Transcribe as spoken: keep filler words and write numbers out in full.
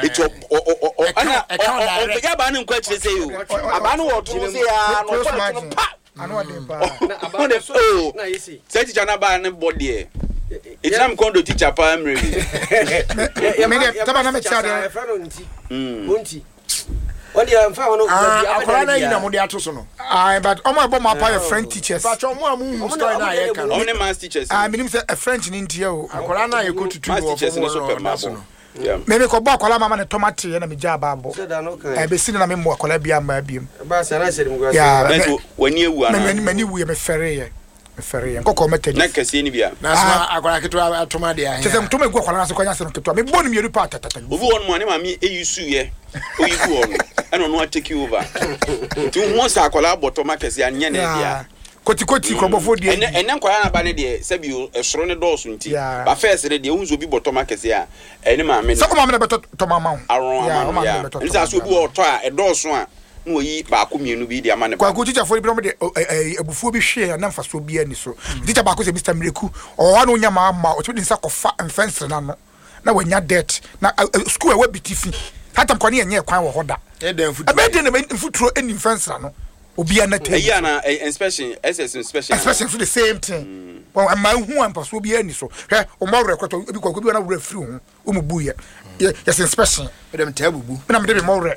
It's o o ana o pega ba ne nkwa kire say you. Aba no wo to say ah no to pa. Ano dey ba. Aba no so. Na yesi. Say teacher na ba ne body e. It's am kondo teacher pa amre. Me dey taba na me child. Mm. Monti. What do you found? Ah, akwara na mo dey atoso no. Ah, but omo abo ma pa French teachers. But omo amu story na ye kan. Omo math teachers. Ah, me nim say a French ni ntia o. Akwara na ye ko tutu wo fo. Yeah. Maybe ko ba akwara mama ne tomate ye na me ja ba bo. Eh be sin na me mo akwara bia ma biem. Ba sa na se dem go. Yeah. Wani ewu ana. Me mani wu ye me fere ye. Me fere ye. Nkoko metedi. Na kase ni bia. Na so akwara keto atoma de ahe. Tese mtoma egu akwara na se kwanya se no keto. Me bonu mi pa tatata. Obi won mo ani ma me eyusu ye. Oyigu won. Eno no take you over. Ti won sa akwara botoma kase anye na bia. Koti koti krobofo die. Ene ene nkwara na ba ne de sabi esoro ne dooso nti. Ba first de de unzo bi botoma kase a ene ma me. Se ko ma me beto to mama. Yeah, ma me beto. Nsa so obi o to a e dooso a no yi ba ko mienu bi de ama ne. Kwa ko teacher for bi no de ebufuo bi hwe na mfa so bi ani so. Teacher ba ko se Mister Mireku o wa no nya ma ma o tumi nsa kofa mfense na no. Na wanya debt na school e wa bitifi. Hatam ko ne enye kwan wo hoda. E dem futu. E be de na mfuturo eni mfense na no. Obi anate yeah na inspection S S inspection inspection so the same thing well am hu am paso obi ani so hwe o mo rekoto obi ko obi na wura free hu o mu bu ye yes inspection dem tabubu na me de mo